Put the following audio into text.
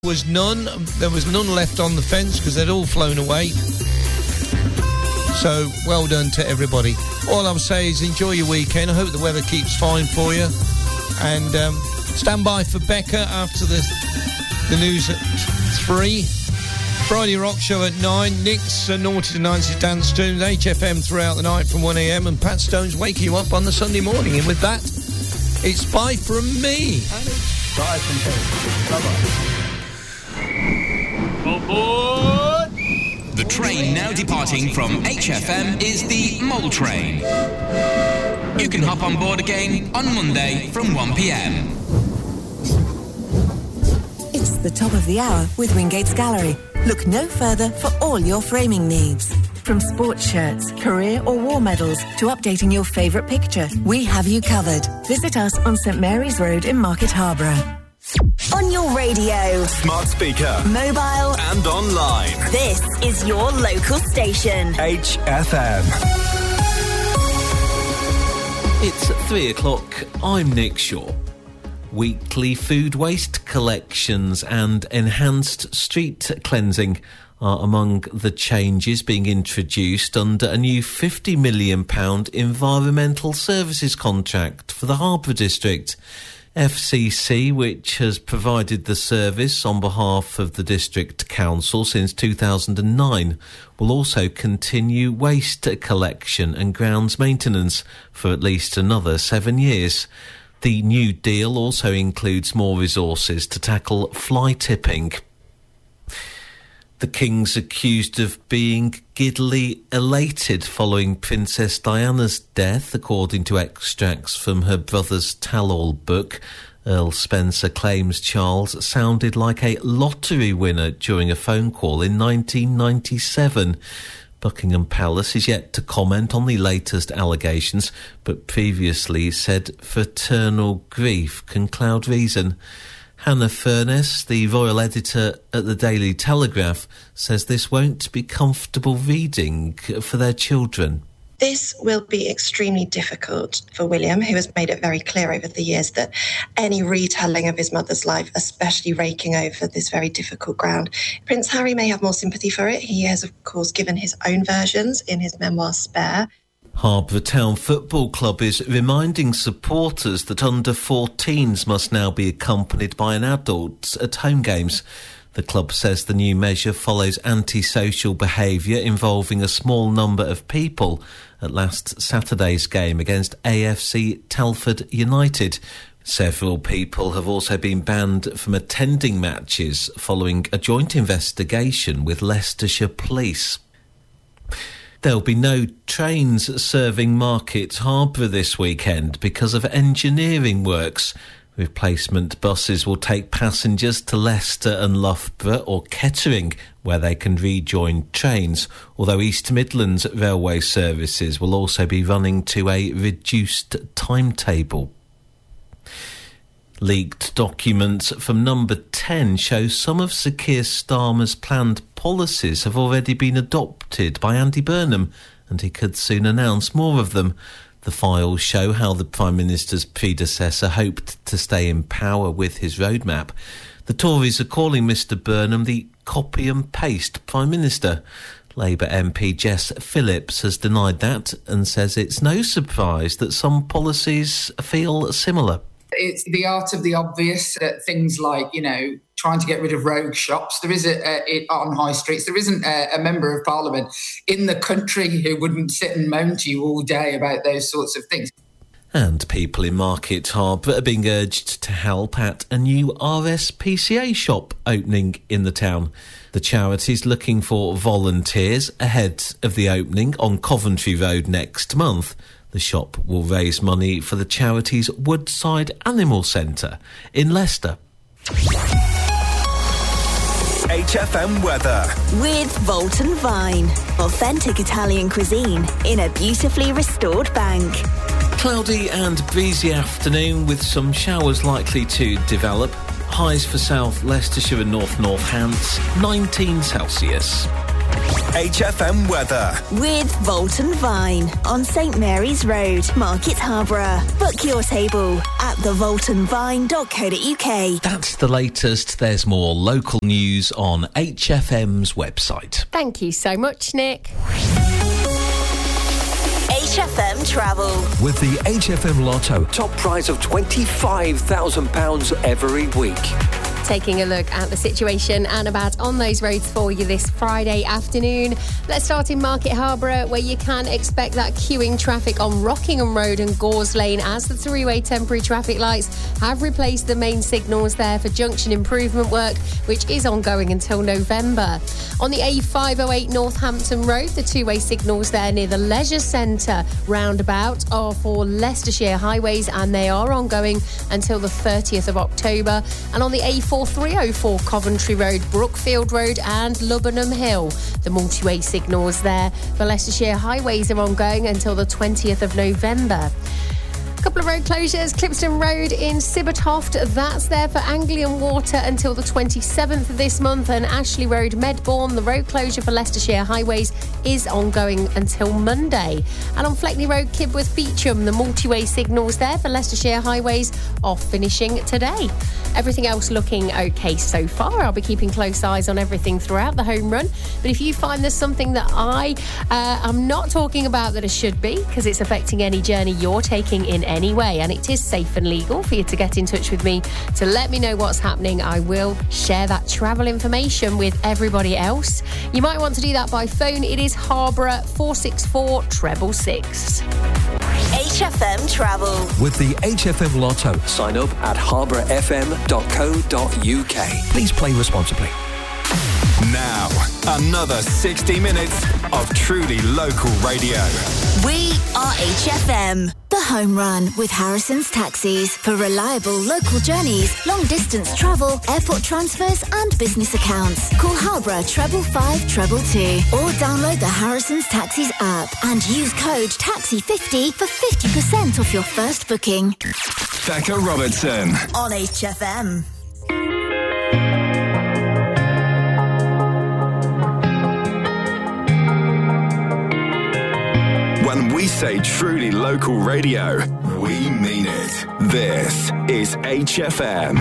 There was none left on the fence because they'd all flown away. So, well done to everybody. All I'll say is enjoy your weekend. I hope the weather keeps fine for you. And stand by for Becca after the news at 3. Friday Rock Show at 9. Nick's Naughty to 90s Dance Tunes. HFM throughout the night from 1am. And Pat Stone's waking you up on the Sunday morning. And with that, it's bye from me. Bye from me. Bye-bye. Aboard! The train now departing from HFM is the Mole Train. You can hop on board again on Monday from 1pm. It's the top of the hour with Wingate's Gallery. Look no further for all your framing needs. From sports shirts, career or war medals to updating your favourite picture, we have you covered. Visit us on St Mary's Road in Market Harborough. On your radio, smart speaker, mobile and online. This is your local station. HFM. It's 3 o'clock. I'm Nick Shaw. Weekly food waste collections and enhanced street cleansing are among the changes being introduced under a new £50 million environmental services contract for the Harborough District. FCC, which has provided the service on behalf of the District Council since 2009, will also continue waste collection and grounds maintenance for at least another 7 years. The new deal also includes more resources to tackle fly tipping. The King's accused of being giddily elated following Princess Diana's death, according to extracts from her brother's tell-all book. Earl Spencer claims Charles sounded like a lottery winner during a phone call in 1997. Buckingham Palace is yet to comment on the latest allegations, but previously said fraternal grief can cloud reason. Hannah Furness, the royal editor at the Daily Telegraph, says this won't be comfortable reading for their children. This will be extremely difficult for William, who has made it very clear over the years that any retelling of his mother's life, especially raking over this very difficult ground, Prince Harry may have more sympathy for it. He has, of course, given his own versions in his memoir Spare. Harborough Town Football Club is reminding supporters that under-14s must now be accompanied by an adult at home games. The club says the new measure follows antisocial behaviour involving a small number of people at last Saturday's game against AFC Telford United. Several people have also been banned from attending matches following a joint investigation with Leicestershire Police. There'll be no trains serving Market Harborough this weekend because of engineering works. Replacement buses will take passengers to Leicester and Loughborough or Kettering, where they can rejoin trains, although East Midlands railway services will also be running to a reduced timetable. Leaked documents from Number 10 show some of Sir Keir Starmer's planned policies have already been adopted by Andy Burnham, and he could soon announce more of them. The files show how the Prime Minister's predecessor hoped to stay in power with his roadmap. The Tories are calling Mr Burnham the copy and paste Prime Minister. Labour MP Jess Phillips has denied that and says it's no surprise that some policies feel similar. It's the art of the obvious, things like, trying to get rid of rogue shops. There is on high streets, there isn't a member of Parliament in the country who wouldn't sit and moan to you all day about those sorts of things. And people in Market Harborough are being urged to help at a new RSPCA shop opening in the town. The charity's looking for volunteers ahead of the opening on Coventry Road next month. The shop will raise money for the charity's Woodside Animal Centre in Leicester. HFM weather. With Volton Vine. Authentic Italian cuisine in a beautifully restored bank. Cloudy and breezy afternoon with some showers likely to develop. Highs for South Leicestershire and North Northants, 19 Celsius. HFM weather. With Volton Vine on St Mary's Road, Market Harborough. Book your table at thevoltonvine.co.uk. That's the latest. There's more local news on HFM's website. Thank you so much, Nick. HFM Travel. With the HFM Lotto, top prize of £25,000 every week. Taking a look at the situation and about on those roads for you this Friday afternoon. Let's start in Market Harborough, where you can expect that queuing traffic on Rockingham Road and Gores Lane as the three-way temporary traffic lights have replaced the main signals there for junction improvement work, which is ongoing until November. On the A508 Northampton Road, the two-way signals there near the Leisure Centre roundabout are for Leicestershire highways, and they are ongoing until the 30th of October. And on the A4304 Coventry Road, Brookfield Road and Lubbenham Hill, the multi-way signals there for Leicestershire highways are ongoing until the 20th of November. Couple of road closures. Clipston Road in Sibbertoft, that's there for Anglian Water until the 27th of this month, and Ashley Road, Medbourne, the road closure for Leicestershire highways is ongoing until Monday. And on Fleckney Road, Kibworth Beecham, the multi-way signals there for Leicestershire highways are finishing today. Everything else looking okay so far. I'll be keeping close eyes on everything throughout the home run, but if you find there's something that I am not talking about that it should be, because it's affecting any journey you're taking in any way, and it is safe and legal for you to get in touch with me to let me know what's happening, I will share that travel information with everybody else. You might want to do that by phone. It is Harborough 464 666. HFM Travel. With the HFM Lotto, sign up at harbourfm.co.uk. Please play responsibly. Now, another 60 minutes of truly local radio. We are HFM. The Home Run with Harrison's Taxis for reliable local journeys, long distance travel, airport transfers and business accounts. Call Harborough 555 222 or download the Harrison's Taxis app and use code TAXI50 for 50% off your first booking. Becca Robertson On HFM. When we say truly local radio, we mean it. This is HFM.